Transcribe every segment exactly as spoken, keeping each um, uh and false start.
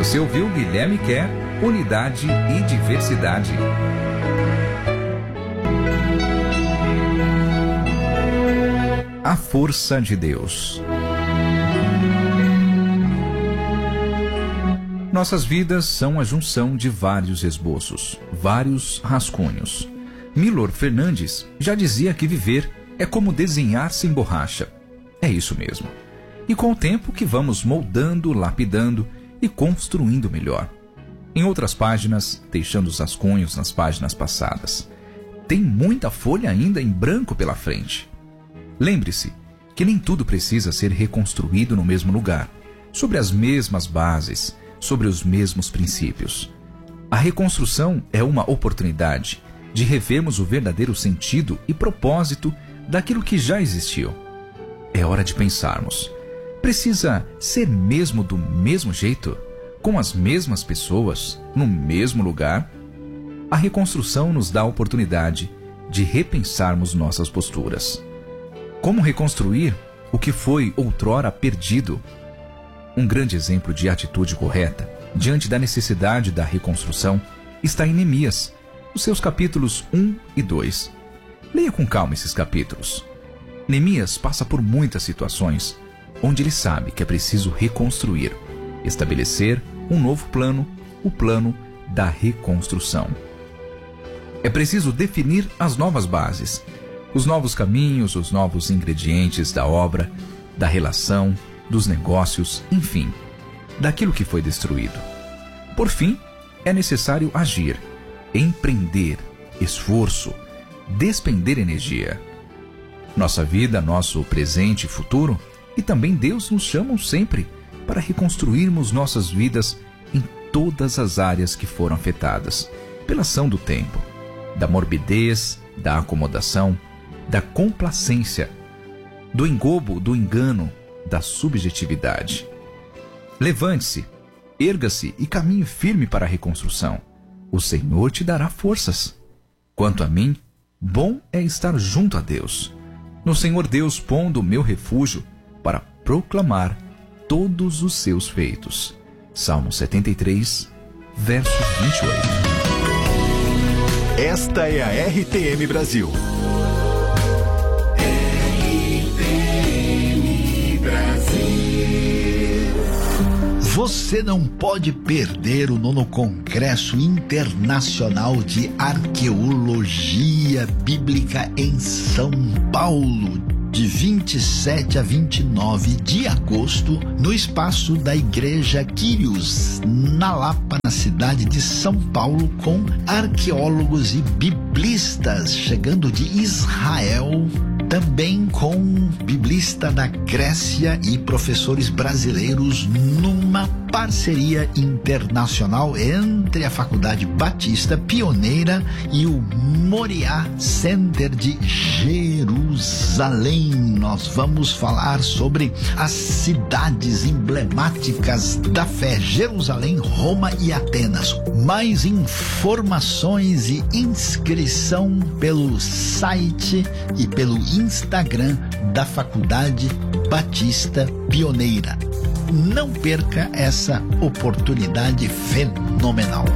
Você ouviu Guilherme Kerr, Unidade e Diversidade. A força de Deus. Nossas vidas são a junção de vários esboços, vários rascunhos. Milor Fernandes já dizia que viver é como desenhar sem borracha. É isso mesmo. E com o tempo que vamos moldando, lapidando e construindo melhor. Em outras páginas, deixando os rascunhos nas páginas passadas. Tem muita folha ainda em branco pela frente. Lembre-se que nem tudo precisa ser reconstruído no mesmo lugar, sobre as mesmas bases, sobre os mesmos princípios. A reconstrução é uma oportunidade de revermos o verdadeiro sentido e propósito daquilo que já existiu. É hora de pensarmos. Precisa ser mesmo do mesmo jeito? Com as mesmas pessoas? No mesmo lugar? A reconstrução nos dá a oportunidade de repensarmos nossas posturas. Como reconstruir o que foi outrora perdido? Um grande exemplo de atitude correta, diante da necessidade da reconstrução, está em Neemias, os seus capítulos um e dois. Leia com calma esses capítulos. Neemias passa por muitas situações, onde ele sabe que é preciso reconstruir, estabelecer um novo plano, o plano da reconstrução. É preciso definir as novas bases, os novos caminhos, os novos ingredientes da obra, da relação, dos negócios, enfim, daquilo que foi destruído. Por fim, é necessário agir, empreender, esforço, despender energia. Nossa vida, nosso presente e futuro, e também Deus nos chamam sempre para reconstruirmos nossas vidas em todas as áreas que foram afetadas pela ação do tempo, da morbidez, da acomodação, da complacência, do engobo, do engano, da subjetividade. Levante-se, erga-se e caminhe firme para a reconstrução. O Senhor te dará forças. Quanto a mim, bom é estar junto a Deus. No Senhor Deus pondo o meu refúgio para proclamar todos os seus feitos. Salmo setenta e três, verso vinte e oito. Esta é a R T M Brasil. Você não pode perder o nono Congresso Internacional de Arqueologia Bíblica em São Paulo, de vinte e sete a vinte e nove de agosto, no espaço da Igreja Quírios, na Lapa, na cidade de São Paulo, com arqueólogos e biblistas chegando de Israel, também com biblista da Grécia e professores brasileiros, numa parceria internacional entre a Faculdade Batista Pioneira e o Moriá Center de Jerusalém. Nós vamos falar sobre as cidades emblemáticas da fé: Jerusalém, Roma e Atenas. Mais informações e inscrição pelo site e pelo Instagram da Faculdade Batista Pioneira. Não perca essa oportunidade fenomenal.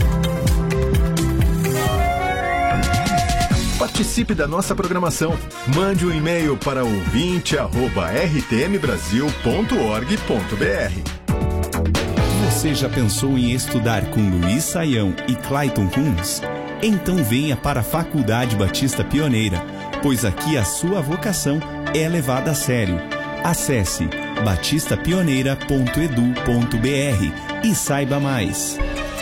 Participe da nossa programação. Mande um e-mail para ouvinte arroba r t m brasil ponto org ponto b r. Você já pensou em estudar com Luiz Saião e Clayton Kunz? Então venha para a Faculdade Batista Pioneira, pois aqui a sua vocação é levada a sério. Acesse batista pioneira ponto e d u ponto b r e saiba mais.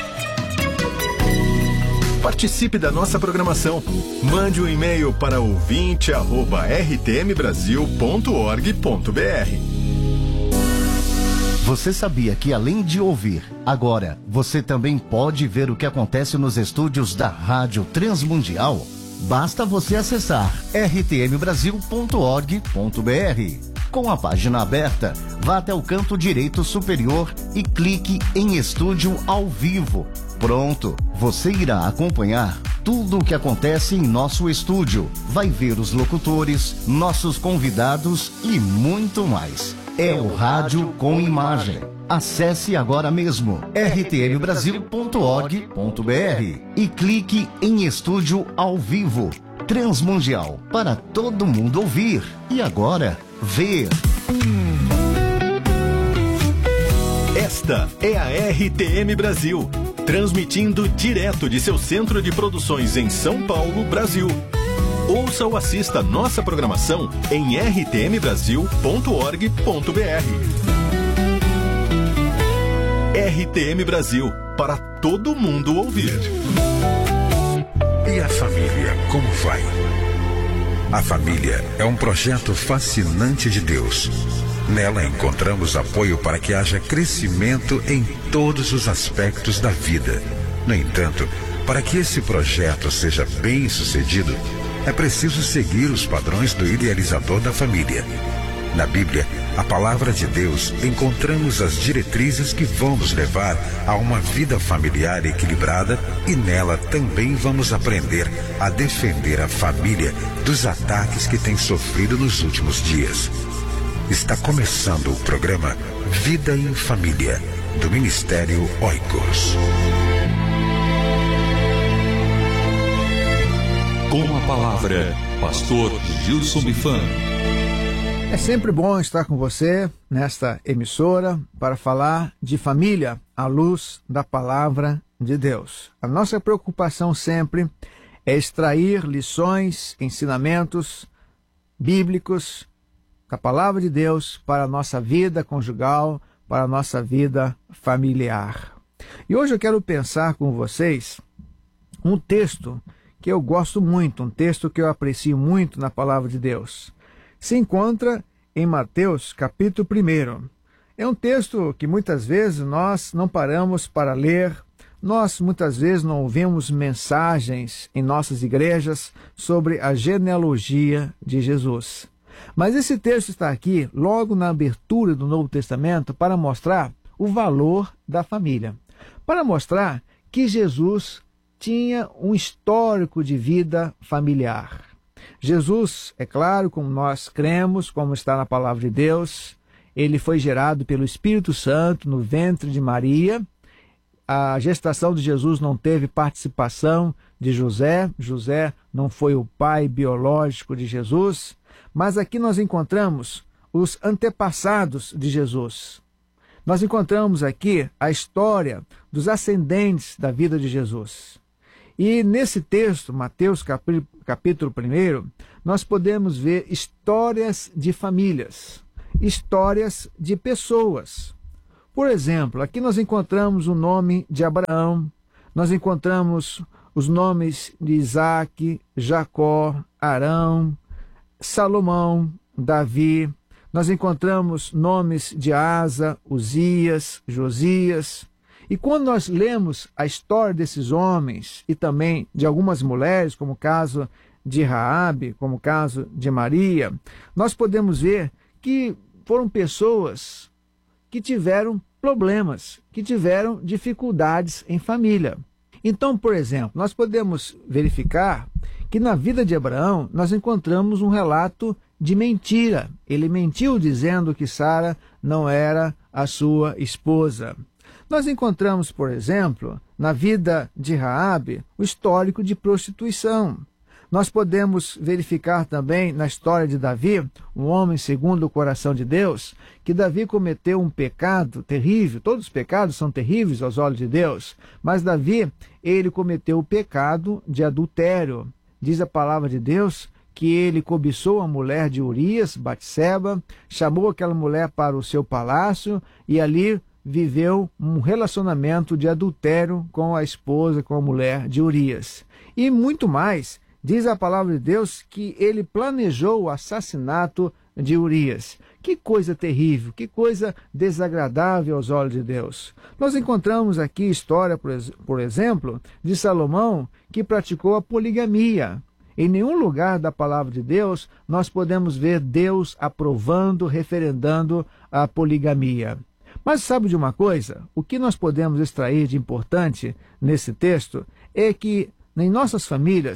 Participe da nossa programação. Mande um e-mail para ouvinte arroba r t m brasil ponto org ponto b r. Você sabia que além de ouvir, agora você também pode ver o que acontece nos estúdios da Rádio Transmundial? Basta você acessar r t m brasil ponto org ponto b r. Com a página aberta, vá até o canto direito superior e clique em Estúdio ao Vivo. Pronto, você irá acompanhar tudo o que acontece em nosso estúdio. Vai ver os locutores, nossos convidados e muito mais. é o rádio com imagem. Acesse agora mesmo r t m brasil ponto org ponto b r e clique em Estúdio ao Vivo. Transmundial, para todo mundo ouvir. E agora, ver. Esta é a R T M Brasil, transmitindo direto de seu centro de produções em São Paulo, Brasil. Ouça ou assista nossa programação em r t m brasil ponto org ponto b r. R T M Brasil, para todo mundo ouvir. E a família, como vai? A família é um projeto fascinante de Deus. Nela encontramos apoio para que haja crescimento em todos os aspectos da vida. No entanto, para que esse projeto seja bem sucedido, é preciso seguir os padrões do idealizador da família. Na Bíblia, a palavra de Deus, encontramos as diretrizes que vão nos levar a uma vida familiar equilibrada e nela também vamos aprender a defender a família dos ataques que tem sofrido nos últimos dias. Está começando o programa Vida em Família, do Ministério Oikos. Com a palavra, Pastor Gilson Bifan. É sempre bom estar com você nesta emissora para falar de família à luz da palavra de Deus. A nossa preocupação sempre é extrair lições, ensinamentos bíblicos da palavra de Deus para a nossa vida conjugal, para a nossa vida familiar. E hoje eu quero pensar com vocês um texto que eu gosto muito, um texto que eu aprecio muito na palavra de Deus. Se encontra em Mateus, capítulo primeiro. É um texto que muitas vezes nós não paramos para ler, nós muitas vezes não ouvimos mensagens em nossas igrejas sobre a genealogia de Jesus. Mas esse texto está aqui logo na abertura do Novo Testamento para mostrar o valor da família, para mostrar que Jesus tinha um histórico de vida familiar. Jesus, é claro, como nós cremos, como está na palavra de Deus, ele foi gerado pelo Espírito Santo no ventre de Maria. A gestação de Jesus não teve participação de José. José não foi o pai biológico de Jesus. Mas aqui nós encontramos os antepassados de Jesus. Nós encontramos aqui a história dos ascendentes da vida de Jesus. E nesse texto, Mateus capítulo primeiro, nós podemos ver histórias de famílias, histórias de pessoas. Por exemplo, aqui nós encontramos o nome de Abraão, nós encontramos os nomes de Isaac, Jacó, Arão, Salomão, Davi. Nós encontramos nomes de Asa, Uzias, Josias. E quando nós lemos a história desses homens e também de algumas mulheres, como o caso de Raabe, como o caso de Maria, nós podemos ver que foram pessoas que tiveram problemas, que tiveram dificuldades em família. Então, por exemplo, nós podemos verificar que na vida de Abraão nós encontramos um relato de mentira. Ele mentiu dizendo que Sara não era a sua esposa. Nós encontramos, por exemplo, na vida de Raabe, o histórico de prostituição. Nós podemos verificar também na história de Davi, um homem segundo o coração de Deus, que Davi cometeu um pecado terrível. Todos os pecados são terríveis aos olhos de Deus, mas Davi, ele cometeu o pecado de adultério. Diz a palavra de Deus que ele cobiçou a mulher de Urias, Batseba, chamou aquela mulher para o seu palácio e ali viveu um relacionamento de adultério com a esposa, com a mulher de Urias. E muito mais, diz a palavra de Deus que ele planejou o assassinato de Urias. Que coisa terrível, que coisa desagradável aos olhos de Deus. Nós encontramos aqui história, por exemplo, de Salomão, que praticou a poligamia. Em nenhum lugar da palavra de Deus nós podemos ver Deus aprovando, referendando a poligamia. Mas sabe de uma coisa? O que nós podemos extrair de importante nesse texto é que em nossas famílias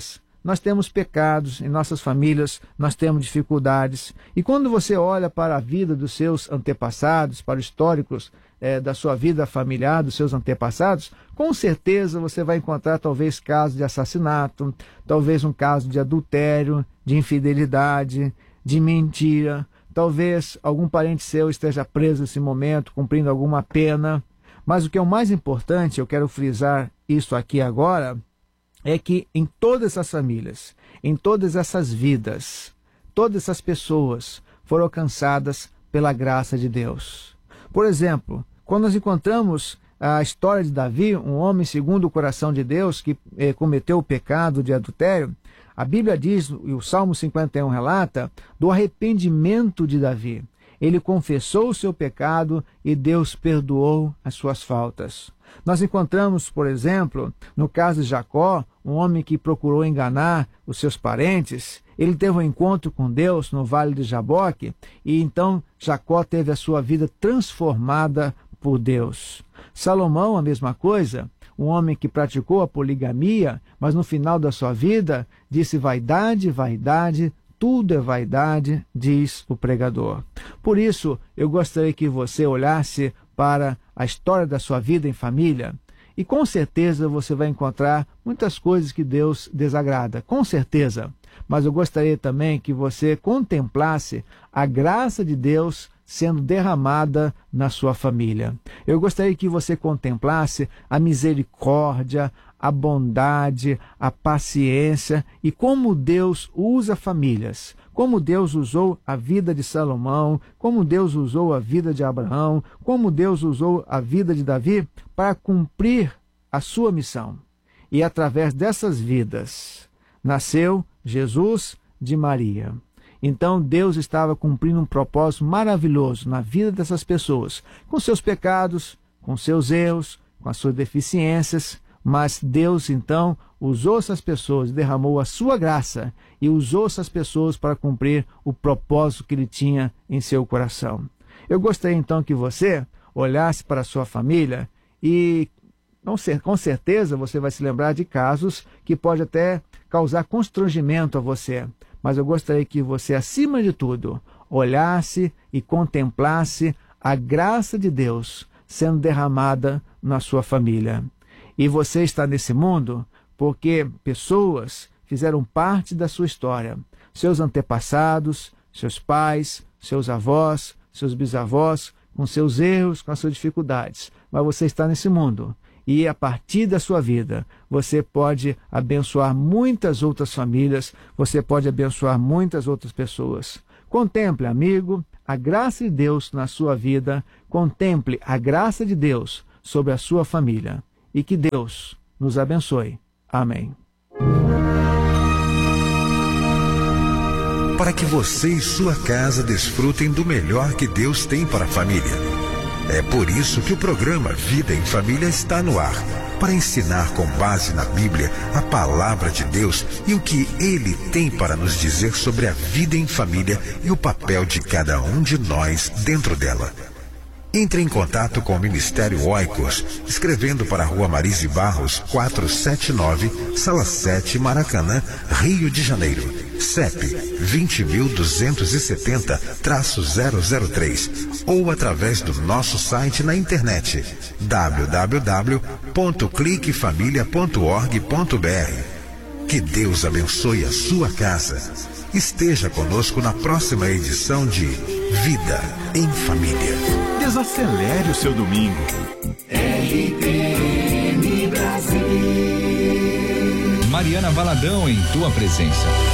nós temos pecados, em nossas famílias nós temos dificuldades. E quando você olha para a vida dos seus antepassados, para os históricos é, da sua vida familiar, dos seus antepassados, com certeza você vai encontrar talvez casos de assassinato, talvez um caso de adultério, de infidelidade, de mentira. Talvez algum parente seu esteja preso nesse momento, cumprindo alguma pena. Mas o que é o mais importante, eu quero frisar isso aqui agora, é que em todas essas famílias, em todas essas vidas, todas essas pessoas foram alcançadas pela graça de Deus. Por exemplo, quando nós encontramos a história de Davi, um homem segundo o coração de Deus, que eh, cometeu o pecado de adultério, a Bíblia diz, e o Salmo cinquenta e um relata, do arrependimento de Davi. Ele confessou o seu pecado e Deus perdoou as suas faltas. Nós encontramos, por exemplo, no caso de Jacó, um homem que procurou enganar os seus parentes. Ele teve um encontro com Deus no Vale de Jaboque e então Jacó teve a sua vida transformada por Deus. Salomão, a mesma coisa, um homem que praticou a poligamia, mas no final da sua vida disse vaidade, vaidade, tudo é vaidade, diz o pregador. Por isso, eu gostaria que você olhasse para a história da sua vida em família e com certeza você vai encontrar muitas coisas que Deus desagrada, com certeza. Mas eu gostaria também que você contemplasse a graça de Deus sendo derramada na sua família. Eu gostaria que você contemplasse a misericórdia, a bondade, a paciência e como Deus usa famílias, como Deus usou a vida de Salomão, como Deus usou a vida de Abraão, como Deus usou a vida de Davi para cumprir a sua missão. E através dessas vidas nasceu Jesus de Maria. Então Deus estava cumprindo um propósito maravilhoso na vida dessas pessoas, com seus pecados, com seus erros, com as suas deficiências, mas Deus então usou essas pessoas, derramou a sua graça e usou essas pessoas para cumprir o propósito que ele tinha em seu coração. Eu gostaria então que você olhasse para a sua família e não ser, com certeza você vai se lembrar de casos que pode até causar constrangimento a você. Mas eu gostaria que você, acima de tudo, olhasse e contemplasse a graça de Deus sendo derramada na sua família. E você está nesse mundo porque pessoas fizeram parte da sua história. Seus antepassados, seus pais, seus avós, seus bisavós, com seus erros, com as suas dificuldades. Mas você está nesse mundo. E a partir da sua vida, você pode abençoar muitas outras famílias, você pode abençoar muitas outras pessoas. Contemple, amigo, a graça de Deus na sua vida, contemple a graça de Deus sobre a sua família. E que Deus nos abençoe. Amém. Para que você e sua casa desfrutem do melhor que Deus tem para a família. É por isso que o programa Vida em Família está no ar, para ensinar com base na Bíblia a palavra de Deus e o que Ele tem para nos dizer sobre a vida em família e o papel de cada um de nós dentro dela. Entre em contato com o Ministério Oikos, escrevendo para a Rua Marise Barros, quatrocentos e setenta e nove, Sala sete, Maracanã, Rio de Janeiro. C E P vinte mil duzentos e setenta, zero zero três ou através do nosso site na internet w w w ponto clique família ponto org ponto b r. Que Deus abençoe a sua casa. Esteja conosco na próxima edição de Vida em Família. Desacelere o seu domingo. R T M Brasil. Mariana Valadão em tua presença.